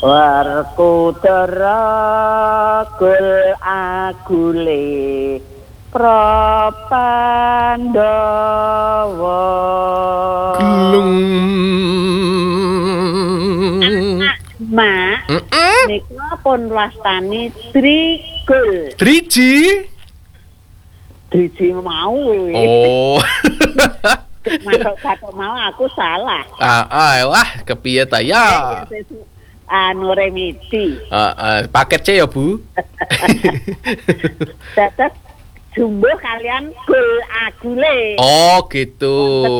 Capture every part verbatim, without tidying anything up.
Werkudara gul agule Prapandawa Glung. Mak, niku pun wastani Trigul. Driji? Driji mau. Oh. Masuk kata mau aku salah. Ah, ah wah, kepiye ta ya? Anu remedi. Ah, ah, paket C ya, Bu. Dados jumbo kalian gul agule. Oh, gitu.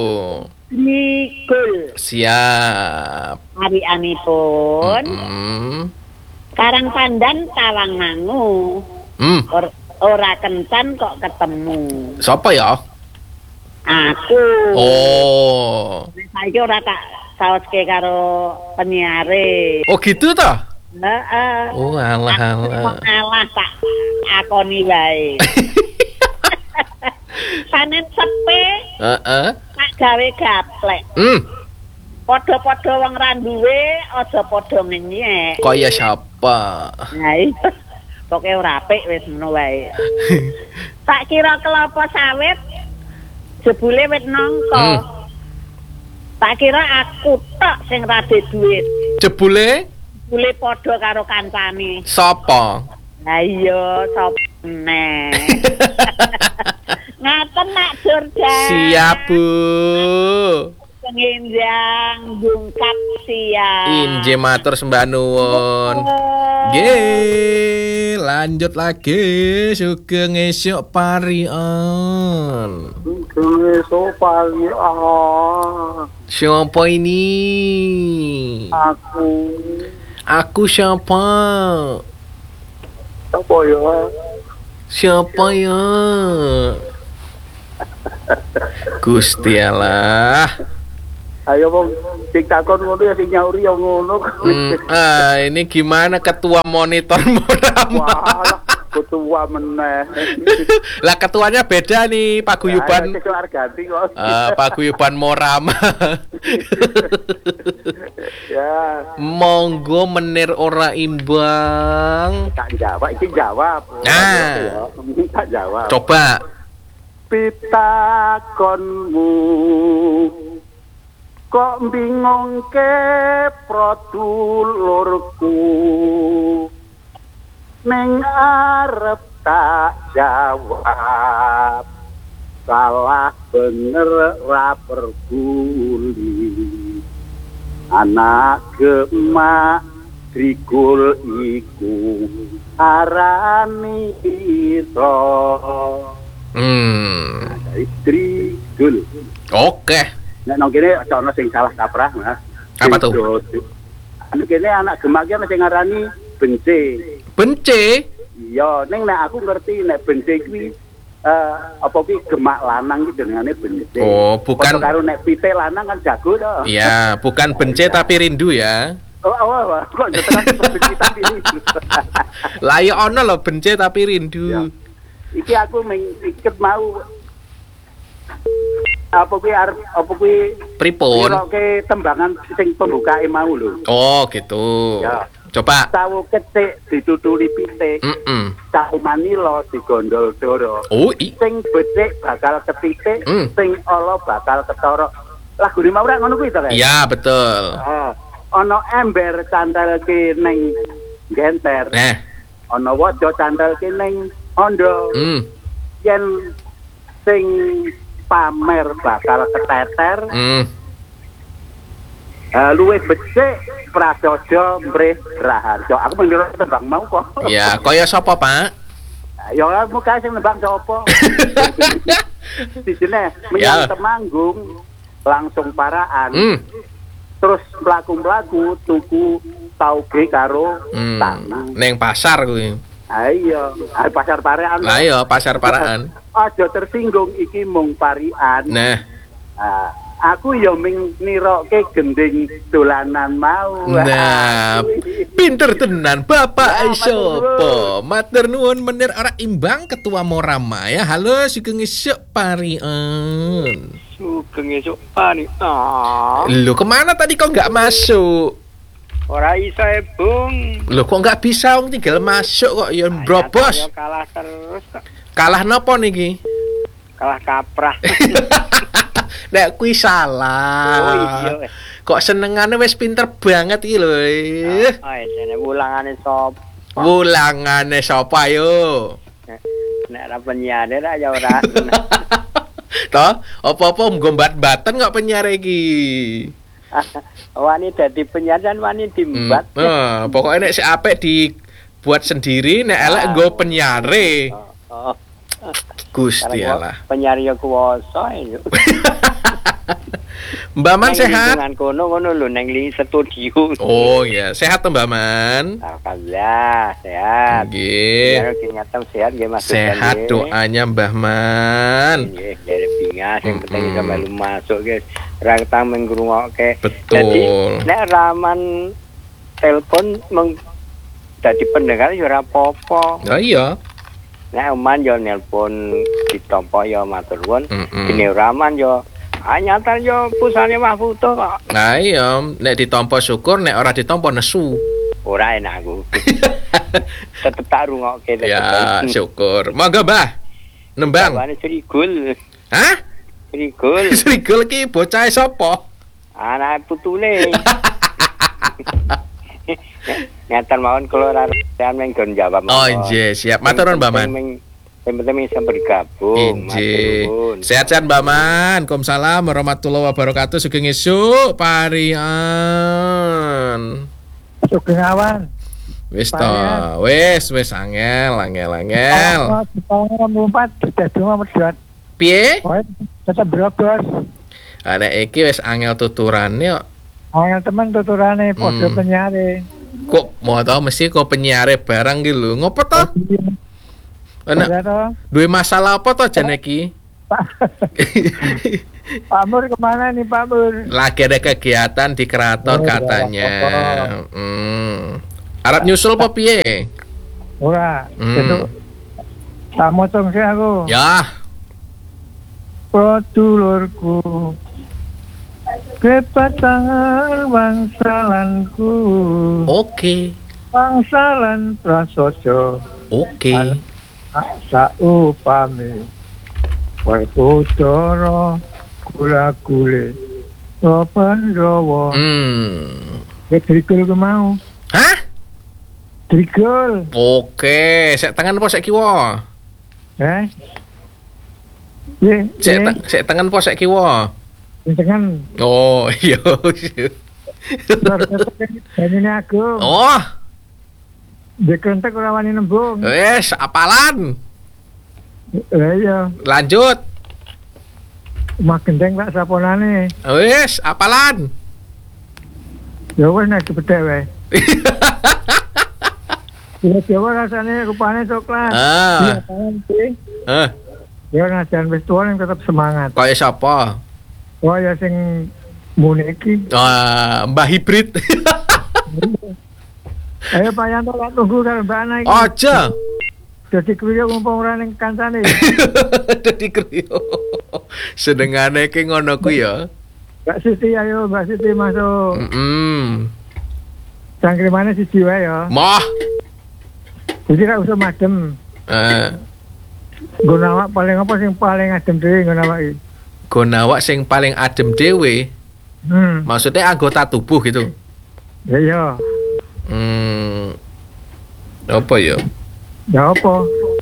Trigul. Siap. Arianipun Mm. Karang Pandan Tawangmangu. Hmm. Or, ora kencan kok ketemu. Siapa ya? Aku. Oh. Saiki ora tak saoske karo penyiare. Oh, gitu ta? Heeh. Oh, alah alah. Alah tak akoni wae. Panen sepe Heeh. tak gawe gaplek. Hmm. Padha-padha wong ra duwe aja padha ngenyek. Kaya siapa? Nah, iya. Pokoke ora apik wis ngono wae. Tak kira kelapa sawit jebule wit nangka. Hmm. Tak kira aku tok sing rada duit. Jebule Jebule padha karo kancane. sapa? Lah iya sapa meneh. Ngaten nak Jordan. Siap, Bu. Penginjang bungkat siap. Inje matur sembah nuwun. Nggih, lanjut lagi sugeng esuk parian. Sugeng esuk parian. Siapa ini? Aku. Aku siapa? Apa ya? Siapa ya? Gusti Allah. Ayo wong sing takon ngono ya sing nyauri ya ngono. Hmm, ah, ini gimana ketua monitor Morama? Wah, ketua meneh. Lah ketuanya beda nih, Paguyuban. Ya, ya, ganti kok. Uh, Paguyuban Morama. Ya. Monggo menir ora imbang. Tak jawab, iki jawab. Nah. Tak jawab. Coba. Pitakonmu kok bingungke produlurku ning arep tak jawab salah bener ra perguli anak gemak Trigul iku arani ira. Hmm. Dari Trigul. Oke. Nek nang kene ana sing salah kaprah, Mas. Apa tuh? Anu kene anak gemak ki ana sing ngarani bence. Bence? Iya, ning nek aku ngerti nek bence kuwi eh apa ki gemak lanang ki jenengane bence. Oh, bukan. Foto karo nek pite lanang kan jago to. Iya, bukan bence tapi rindu ya. Oh, oh, oh. Kok nyetekan kebencian ini. Lah ya ono lho bence tapi rindu. Ya. Iki aku mengikut mau apa kuwi arep apa kuwi pripun? Ngiroke tembangan sing pembukae mau lho. Oh, gitu. Ya. Coba. Tahu ketik ditutuli pitik. Heeh. Tahu manila digondol doro. Oh, i. Sing becik bakal ketitik, Mm. sing ala bakal ketara. Lagune mau ora ngono kuwi to, Kak? Iya, betul. Ah, ana ember cantelke ning genter. Nah. Ana waja cantelke ning ondo. Hmm. Yen sing pamer bakal keteter. Hmm. Uh, luwih becik prasaja mrih raharja. Aku mengira tembang mau kok. Ya, kaya sapa, Pak? Ya muka sing nembang sapa. Dijene menyang Temanggung langsung paraan. Hmm. Terus mlaku-mlaku tuku tauge karo Hmm. tanah. Neng pasar kuwi. Ayo, ah, pasar Paraan. Lah iya, pasar Paraan. Aja tersinggung iki mung parian. Nah. Ah, aku ya ming niroke gending dolanan mau. Nah, pinter tenan Bapak Ya, sapa? Matur nuwun menir ora imbang Ketua Morama ya. Halo, sugeng esuk parian. Sugeng esuk parian. Lu kemana tadi kok nggak masuk? Ora iso e, Bung. Loh kok nggak bisa wong tinggal masuk kok ya brobos. Yo kalah terus kok. Kalah nopo niki? Kalah kaprah. Nek kuwi salah. Oh iya. Kok senengane wis pinter banget iki lho. Oh, jane wulangane sop. Wulangane sapa yo? Nek ra penyiar ra ya ora. Toh, apa-apa ngombat-batan kok penyiar iki. Wani dadi penyiar dan wani dimbat. Hmm. Nah, pokoknya nek sik apik dibuat sendiri, nek elek nggo penyiare. Oh. Gusti Allah. Penyiar yo kuwasa yo. Mbak Man sehat? Dengan kono ngono lho nang li studio. Oh ya, sehat toh Mbak Man? Alhamdulillah sehat. Nggih. Ya kenyataan sehat nggih Mas. Sehat doanya Mbah Man. Nggih, dari bingas yang penting Mm-mm. iso melu masuk guys. Ra ketang ngrungokke. Betul. Jadi nek raman telepon meng dadi pendengar yo ora apa-apa. Oh iya. Nek oman yo nelpon ditampa yo matur nuwun. Mm-mm. Dene raman yo anyatan yo pusane Mahfuto kok. Nah iya, nek ditampa syukur, nek ora ditampa nesu. Ora enak aku. Tetep tak rungokke. Ya, syukur. Monggo Mbah. Nembang. Wane Srigul. Hah? Srigul. Srigul ki bocah sapa? Anak putune. Ngaten mawon kula ora sampeyan meng gon jawab. Oh nggih, siap. Matur nuwun Mbak Man. Yang penting bisa bergabung. Injih. Sehat-sehat Mbak Man. Waalaikumsalam warahmatullahi wabarakatuh. Sugeng esuk parian. Sugeng awan. Wis to, wis wis angel, angel, angel. Tahun empat dadi nomor dua. Piye? Tetep brobos. Ana iki wis angel tuturane kok. Angel temen tuturane padha Hmm. penyare. Kok mau tau mesti kok penyiare barang ki lho. Ngopo to? Ana Iya toh. duwe masalah apa to jan iki? Pak Mur kemana nih Pak Mur? Lagi ada kegiatan di keraton Oh, katanya. apa-apa. Hmm. Arab nyusul apa piye? Ora, Hmm. itu tak motong sih aku. Ya, Pedulurku kepatangan bangsalanku oke. bangsalan prasojo Oke. saupami Werkudara kula kule Pandawa. Hmm. Ya trigol ku mau. Hah? Trigol. Oke, sek tangan apa sek kiwa? Eh? Ye, Sek ye, ta- sek tangan apa sek kiwa? dengan Oh, iya. ini aku. Oh, Dekentek ora wani nembung. wes apalan. Lah iya, Lanjut. mah gendeng Pak saponane. Wes apalan. Ya wis nek dipedhek wae. Ya Jawa rasane rupane coklat. Ah. Iya, tangan sih. Eh, Ya najan wis tuwa ning tetep semangat. kaya sapa? Oh ya sing muni iki. Ah, Mbah Hibrid. Ayo Pak Yanto tak tunggu karo Mbak Ana iki. Aja. Dadi kriya mumpung ora ning kancane. Dadi kriyo. Senengane ki ngono ku ya. Mbak Siti ayo Mbak Siti masuk. Heeh. Cangkrimane siji wae ya. Mah. Jadi ra usah madem. Eh, Nggo nawak paling apa sing paling adem dhewe nggo nawak iki. gonawak sing paling adem dhewe. Hmm. Maksudnya anggota tubuh gitu. Ya iya. Hmm. Apa ya? Ya apa?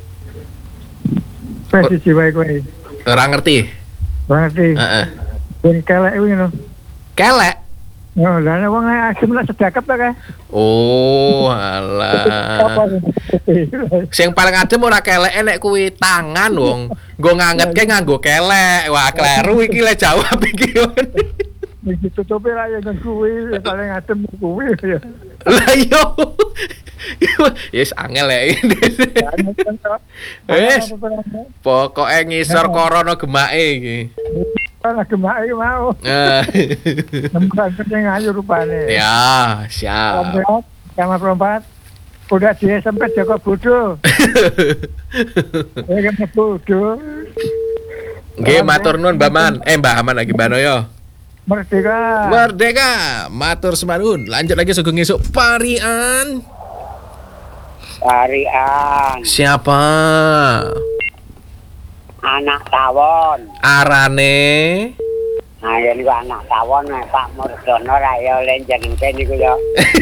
Wes siji wae kowe. Ora ngerti. Berarti Heeh. ben kelek kuwi ngono. Kelek. Oh, lah nek wong asem lak sedekap ta kae. Oh, Apa alah. Sing paling adem ora kelek nek kuwi tangan wong. Nggo ngangetke nganggo kelek. Wah, kleru iki le jawab iki. Iki tutupe ra ya kuwi paling adem kuwi ya. Lah yo. Yes angel ya. Wes, pokoke ngisor korono gemake iki. Ana gemak iki mau. Eh, Nembang sing ayu rupane. ya, siap. Komplot, kamar perempat. Udah disempet Joko Bodo. Ya kan bodoh. Nggih, matur nuwun Mbak Man. Eh, Mbak Aman lagi Mbak Noyo. Merdeka. Merdeka. Matur semanun. Lanjut lagi sugeng esuk parian. Parian. Siapa? Anak tawon. Arane. Nah, jadi anak tawon nek Pak Murdono ra ya lenjengke niku ya.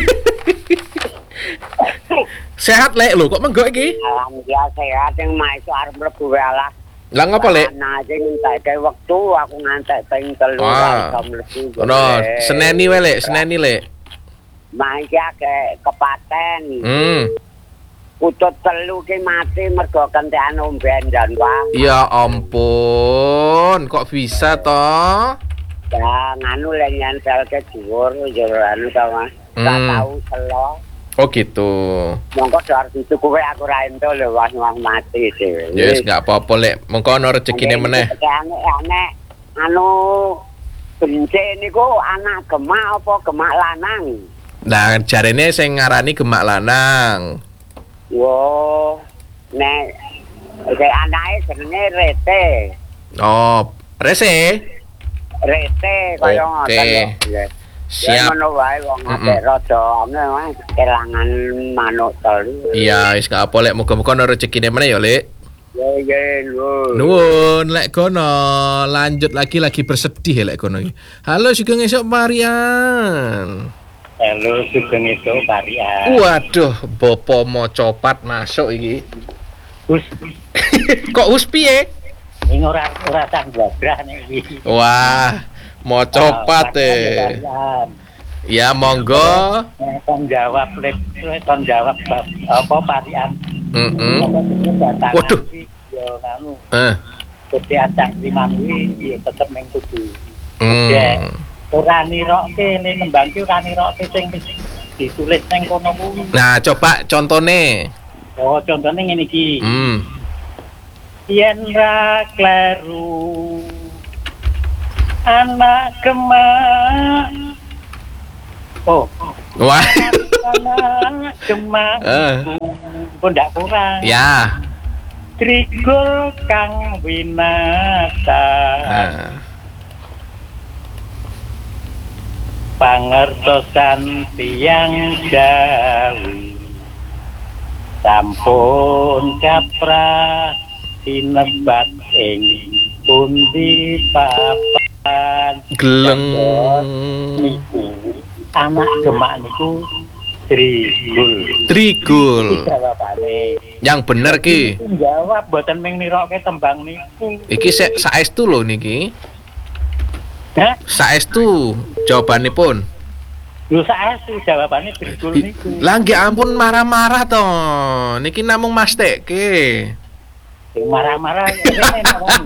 Sehat lek lho kok menggok iki? Alhamdulillah sehat yang maiso arep mlebu welas. Lah ngapa lek? Nah, sing entek wektu aku ngantek ping telu Wah. iso mlebu. Ono seneni wae lek, seneni lek. Mangke ke kepaten. Hmm. Utut telu ki mati mergo kentekan omben dan wah. Ya ampun, kok bisa toh? Ya nganu le nyentelke dhuwur yo anu to Mas. Ora Hmm. tau selo. Oh gitu. Monggo harus ditukuke aku ra ento lho wah wah mati dhewe. Ya wis gak apa-apa lek. Mengko ono rezekine meneh. Ane anu bence niku anak gemak apa gemak lanang? Nah, jarene sing ngarani gemak lanang. Wo nek sing anake jenenge Rete. Oh, rese. Rete kaya Oke. ngoten lho. Ya Siap. ngono wae wong Mm-mm. apik rada anu kelangan manuk telu. Iya, wis gak apa lek muga-muga ono rezekine meneh ya, Lek. Ya ya lho. Nuwun lek kono. Lanjut lagi lagi bersedih ya lek kono iki. Halo sugeng esuk Marian. Halo sugeng itu Parian. Waduh, bopo mau copat masuk iki. Us Kok us piye? ini ora ora tak blabrah nek iki. Wah, mau copat eh. Ya monggo. Kon jawab lek kon jawab apa Parian. Heeh. Waduh. Yo nganu. Eh. Kudu acang liman kuwi ya tetep ning kudu. Hmm. Ora nirokke nek nembang ki ora nirokke sing wis ditulis ning kono kuwi. Nah, coba contone. Oh, contohnya ngene iki. Hmm. Yen ra kleru anak gemak. Oh, Wah. anak gemak. Eh. Kok ndak kurang. Ya. Trigul kang winata. Nah. Pangertosan tiyang jawi sampun kaprah sinebat ing pundi papan Geleng. niku anak gemak niku Trigul. Trigul. Jawabane. Yang bener ki. Jawab mboten ming nirokke tembang niku. Iki sek saestu lho niki. Hah? Saestu jawabanipun. Lho saestu jawabane Trigul niku. Lah nggih ampun marah-marah to. Niki namung mastekke. Sing marah-marah ya enak.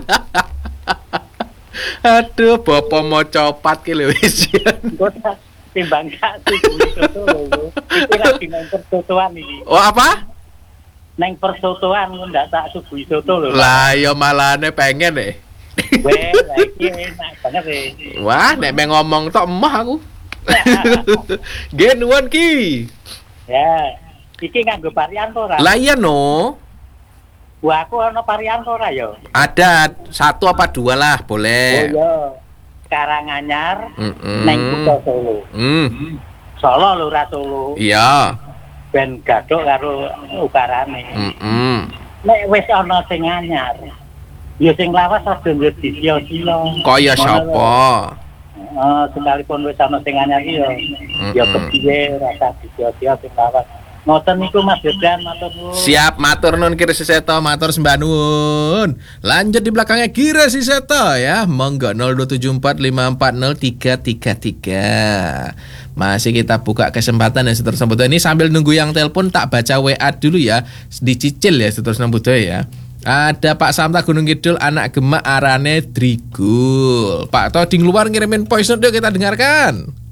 Aduh, bapak mau copat ki lho wis. Engko tak timbang gak tuku soto lho. Iki lagi nang persotoan iki. Oh apa? Nang persotoan ku ndak tak suguhi soto lho. Lah ya malane pengen eh. Weh, lah iki enak banget e. Wah, nek me ngomong tok emah aku. Nggih nuwun ki. Ya. Iki nganggo varian to ora? Lah iya no. Wah, aku ana varian to ora ya? Ada satu apa dua lah, Oh boleh. iya. Karanganyar Mm-mm. nang Kutha Solo. Hmm. Solo lho ora Solo. Iya. Ben gaduk karo ukarane. Mm-mm. Nek wis ana sing anyar. Ya sing lawas aja nggo disio-sio. Kaya sapa? Oh, sekalipun wis ana sing anyar iki ya. Ya Mm-mm. kepiye rasa disio-sio sing lawas. Ngoten niku Mas Yodan matur nuwun. Siap, matur nuwun Kira Siseto, matur sembah nuwun. Lanjut di belakangnya Kira Siseto ya. Monggo nol dua tujuh empat lima empat nol tiga tiga tiga. Masih kita buka kesempatan ya seterusnya Budo. Ini sambil nunggu yang telepon tak baca W A dulu ya. Dicicil ya seterusnya Budo ya. Ada Pak Samta Gunung Kidul, anak gemak arane Trigul. Pak Toding luar ngirimin voice note yuk kita dengarkan.